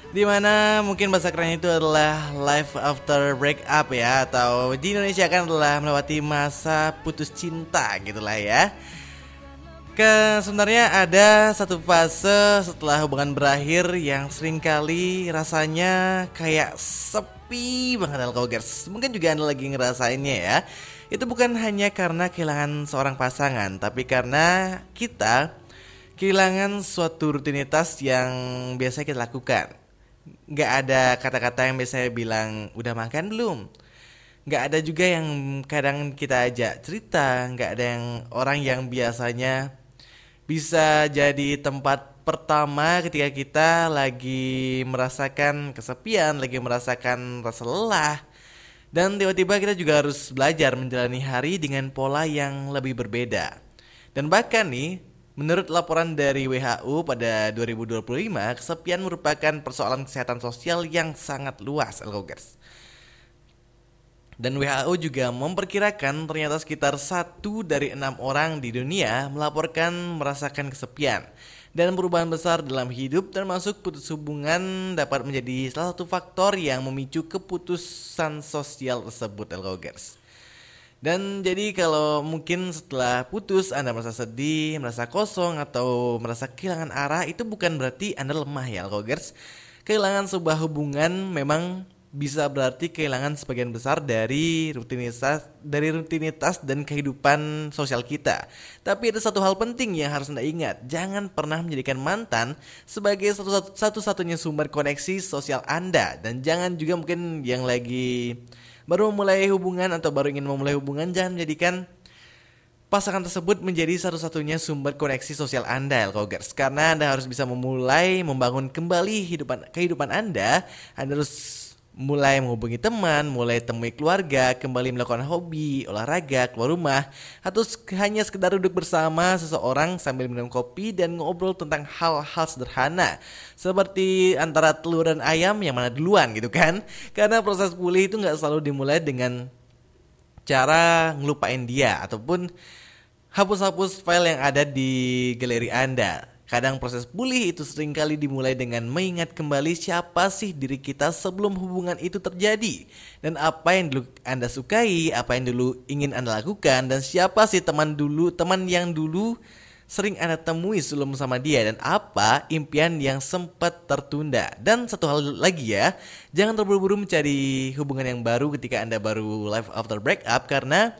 Dimana mungkin bahasa keren itu adalah life after breakup ya, atau di Indonesia kan adalah melewati masa putus cinta gitulah ya. Sebenarnya ada satu fase setelah hubungan berakhir yang seringkali rasanya kayak sepi banget Alkogers. Mungkin juga Anda lagi ngerasainnya ya. Itu bukan hanya karena kehilangan seorang pasangan, tapi karena kita kehilangan suatu rutinitas yang biasa kita lakukan. Gak ada kata-kata yang biasanya bilang udah makan belum. Gak ada juga yang kadang kita ajak cerita. Gak ada yang orang yang biasanya bisa jadi tempat pertama ketika kita lagi merasakan kesepian, lagi merasakan rasa lelah. Dan tiba-tiba kita juga harus belajar menjalani hari dengan pola yang lebih berbeda. Dan bahkan nih, menurut laporan dari WHO pada 2025, kesepian merupakan persoalan kesehatan sosial yang sangat luas, Alkogers. Dan WHO juga memperkirakan ternyata sekitar 1 dari 6 orang di dunia melaporkan merasakan kesepian. Dan perubahan besar dalam hidup termasuk putus hubungan dapat menjadi salah satu faktor yang memicu keputusan sosial tersebut, Alkogers. Dan jadi kalau mungkin setelah putus Anda merasa sedih, merasa kosong, atau merasa kehilangan arah, itu bukan berarti Anda lemah ya Alkogers. Kehilangan sebuah hubungan memang bisa berarti kehilangan sebagian besar dari rutinitas dan kehidupan sosial kita. Tapi ada satu hal penting yang harus Anda ingat. Jangan pernah menjadikan mantan sebagai satu-satunya sumber koneksi sosial Anda. Dan jangan juga mungkin yang lagi baru memulai hubungan atau baru ingin memulai hubungan, jangan menjadikan pasangan tersebut menjadi satu-satunya sumber koneksi sosial Anda, Alkogers. Karena Anda harus bisa membangun kembali kehidupan Anda. Anda harus mulai menghubungi teman, mulai temui keluarga, kembali melakukan hobi, olahraga, keluar rumah, atau hanya sekedar duduk bersama seseorang sambil minum kopi dan ngobrol tentang hal-hal sederhana seperti antara telur dan ayam yang mana duluan gitu kan. Karena proses pulih itu gak selalu dimulai dengan cara ngelupain dia ataupun hapus-hapus file yang ada di galeri Anda. Kadang proses pulih itu seringkali dimulai dengan mengingat kembali siapa sih diri kita sebelum hubungan itu terjadi. Dan apa yang dulu Anda sukai, apa yang dulu ingin Anda lakukan, dan siapa sih teman yang dulu sering Anda temui sebelum sama dia, dan apa impian yang sempat tertunda. Dan satu hal lagi ya, jangan terburu-buru mencari hubungan yang baru ketika Anda baru life after breakup, karena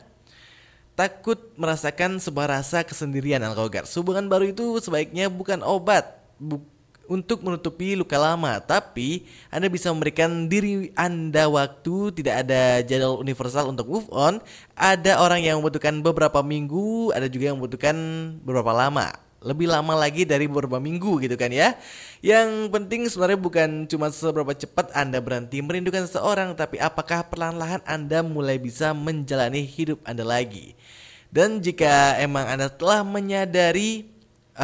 takut merasakan sebuah rasa kesendirian, Alkogers. Hubungan baru itu sebaiknya bukan obat untuk menutupi luka lama, tapi Anda bisa memberikan diri Anda waktu. Tidak ada jadwal universal untuk move on. Ada orang yang membutuhkan beberapa minggu, ada juga yang membutuhkan beberapa lama. Lebih lama lagi dari beberapa minggu gitu kan ya. Yang penting sebenarnya bukan cuma seberapa cepat Anda berhenti merindukan seseorang, tapi apakah perlahan-lahan Anda mulai bisa menjalani hidup Anda lagi. Dan jika emang Anda telah menyadari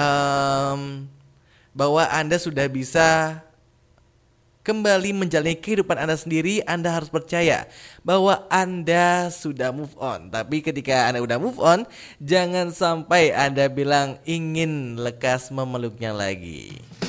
bahwa Anda sudah bisa kembali menjalani kehidupan Anda sendiri, Anda harus percaya bahwa Anda sudah move on. Tapi ketika Anda udah move on, jangan sampai Anda bilang ingin lekas memeluknya lagi.